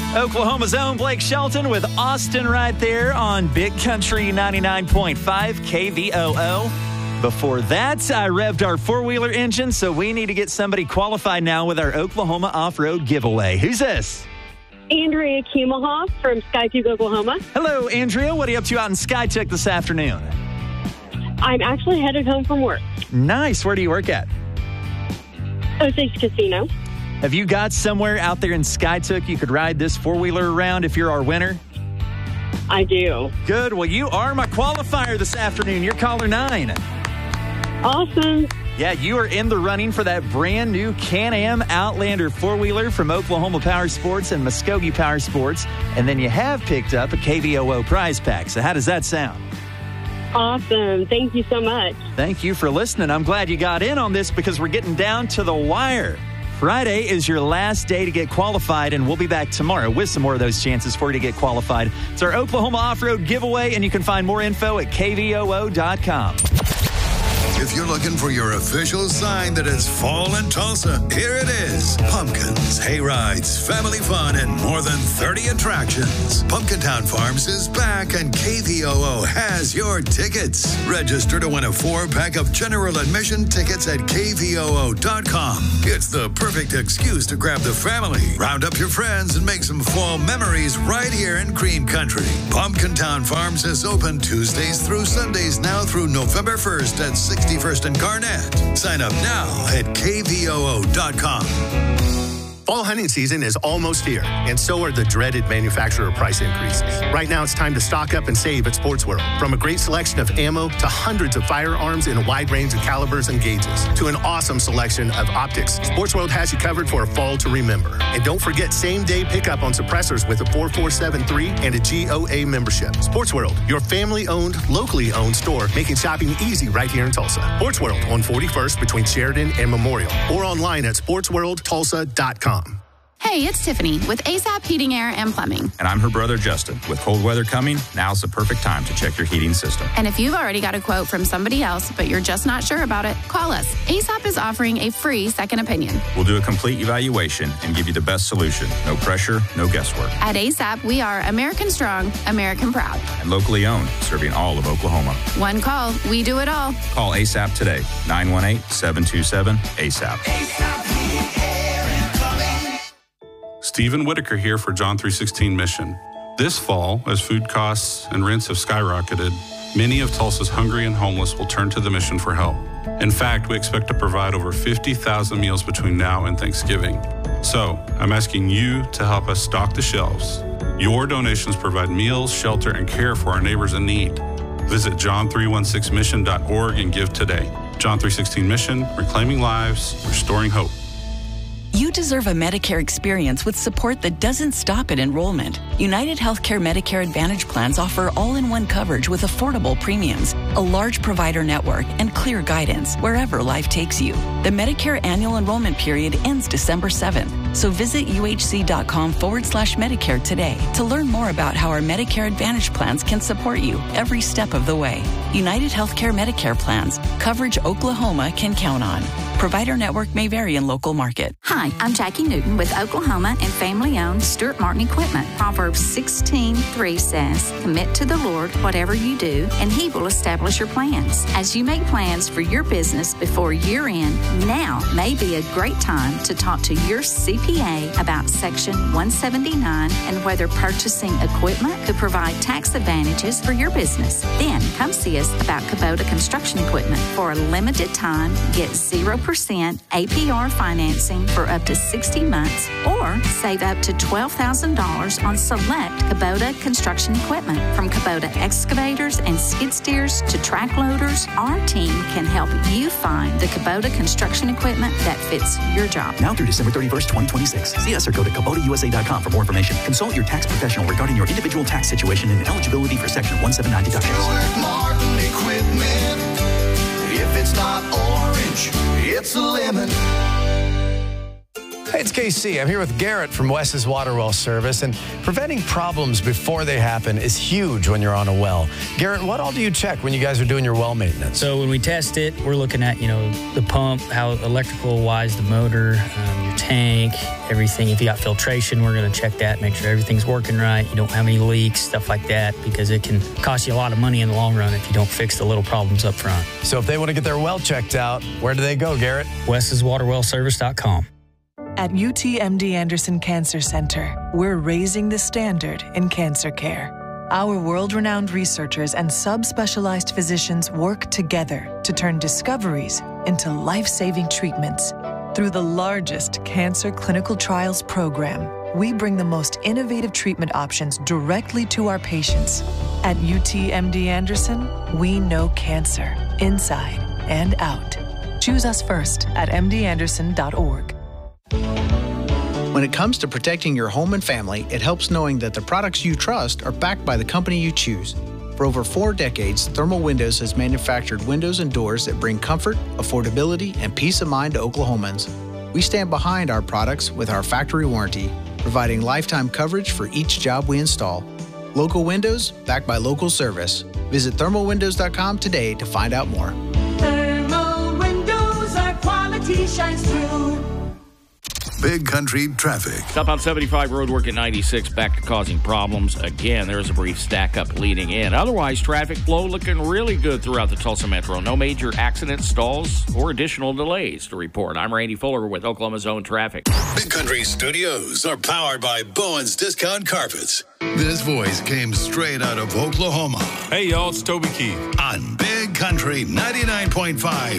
Oklahoma's own Blake Shelton with Austin right there on Big Country 99.5 KVOO. Before that, I revved our four-wheeler engine, so we need to get somebody qualified now with our Oklahoma Off-Road giveaway. Who's this? Andrea Kumahoff from Skytook, Oklahoma. Hello, Andrea. What are you up to out in Skytook this afternoon? I'm actually headed home from work. Nice. Where do you work at? Osage Casino. Have you got somewhere out there in Skytook you could ride this four-wheeler around if you're our winner? I do. Good. Well, you are my qualifier this afternoon. You're caller 9. Awesome. Yeah, you are in the running for that brand new Can-Am Outlander four-wheeler from Oklahoma Power Sports and Muskogee Power Sports. And then you have picked up a KVOO prize pack. So how does that sound? Awesome. Thank you so much. Thank you for listening. I'm glad you got in on this because we're getting down to the wire. Friday is your last day to get qualified, and we'll be back tomorrow with some more of those chances for you to get qualified. It's our Oklahoma Off-Road giveaway, and you can find more info at kvoo.com. If you're looking for your official sign that it's fall in Tulsa, here it is. Pumpkins, hay rides, family fun, and more than 30 attractions. Pumpkin Town Farms is back, and KVOO has your tickets. Register to win a 4-pack of general admission tickets at kvoo.com. It's the perfect excuse to grab the family, round up your friends, and make some fall memories right here in Green Country. Pumpkin Town Farms is open Tuesdays through Sundays now through November 1st at 61st and Garnett. Sign up now at kvoo.com. Fall hunting season is almost here, and so are the dreaded manufacturer price increases. Right now, it's time to stock up and save at Sports World. From a great selection of ammo to hundreds of firearms in a wide range of calibers and gauges to an awesome selection of optics, Sports World has you covered for a fall to remember. And don't forget same-day pickup on suppressors with a 4473 and a GOA membership. Sports World, your family-owned, locally owned store, making shopping easy right here in Tulsa. Sports World on 41st between Sheridan and Memorial, or online at sportsworldtulsa.com. Hey, it's Tiffany with ASAP Heating, Air, and Plumbing. And I'm her brother, Justin. With cold weather coming, now's the perfect time to check your heating system. And if you've already got a quote from somebody else, but you're just not sure about it, call us. ASAP is offering a free second opinion. We'll do a complete evaluation and give you the best solution. No pressure, no guesswork. At ASAP, we are American strong, American proud. And locally owned, serving all of Oklahoma. One call, we do it all. Call ASAP today, 918-727-ASAP. ASAP Heating, Air, and Plumbing. Stephen Whitaker here for John 3:16 Mission. This fall, as food costs and rents have skyrocketed, many of Tulsa's hungry and homeless will turn to the mission for help. In fact, we expect to provide over 50,000 meals between now and Thanksgiving. So, I'm asking you to help us stock the shelves. Your donations provide meals, shelter, and care for our neighbors in need. Visit john316mission.org and give today. John 3:16 Mission, reclaiming lives, restoring hope. You deserve a Medicare experience with support that doesn't stop at enrollment. United Healthcare Medicare Advantage plans offer all-in-one coverage with affordable premiums, a large provider network, and clear guidance wherever life takes you. The Medicare annual enrollment period ends December 7th, so visit uhc.com/Medicare today to learn more about how our Medicare Advantage plans can support you every step of the way. United Healthcare Medicare plans, coverage Oklahoma can count on. Provider network may vary in local market. Hi, I'm Jackie Newton with Oklahoma and family-owned Stuart Martin Equipment. Proverbs 16:3 says, "Commit to the Lord whatever you do, and He will establish your plans." As you make plans for your business before year-end, now may be a great time to talk to your CPA about Section 179 and whether purchasing equipment could provide tax advantages for your business. Then come see us about Kubota Construction Equipment. For a limited time, get 0% APR financing for up to 60 months or save up to $12,000 on select Kubota construction equipment. From Kubota excavators and skid steers to track loaders, our team can help you find the Kubota construction equipment that fits your job. Now through December 31st, 2026. See us or go to KubotaUSA.com for more information. Consult your tax professional regarding your individual tax situation and eligibility for Section 179 deductions. Stuart Martin Equipment. If it's not orange, it's a lemon. Hey, it's KC. I'm here with Garrett from Wes's Water Well Service, and preventing problems before they happen is huge when you're on a well. Garrett, what all do you check when you guys are doing your well maintenance? So when we test it, we're looking at, the pump, how electrical-wise, the motor, your tank, everything. If you got filtration, we're going to check that, make sure everything's working right, you don't have any leaks, stuff like that, because it can cost you a lot of money in the long run if you don't fix the little problems up front. So if they want to get their well checked out, where do they go, Garrett? Wes'sWaterWellService.com. At UTMD Anderson Cancer Center, we're raising the standard in cancer care. Our world-renowned researchers and subspecialized physicians work together to turn discoveries into life-saving treatments. Through the largest cancer clinical trials program, we bring the most innovative treatment options directly to our patients. At UTMD Anderson, we know cancer, inside and out. Choose us first at mdanderson.org. When it comes to protecting your home and family, it helps knowing that the products you trust are backed by the company you choose. For over 4 decades, Thermal Windows has manufactured windows and doors that bring comfort, affordability, and peace of mind to Oklahomans. We stand behind our products with our factory warranty, providing lifetime coverage for each job we install. Local windows, backed by local service. Visit thermalwindows.com today to find out more. Thermal windows, our quality shines through. Big Country traffic. Southbound 75 roadwork at 96 back to causing problems again. There's a brief stack up leading in. Otherwise, traffic flow looking really good throughout the Tulsa Metro. No major accidents, stalls, or additional delays to report. I'm Randy Fuller with Oklahoma Zone Traffic. Big Country Studios are powered by Bowen's Discount Carpets. This voice came straight out of Oklahoma. Hey, y'all, it's Toby Keith. On Big Country 99.5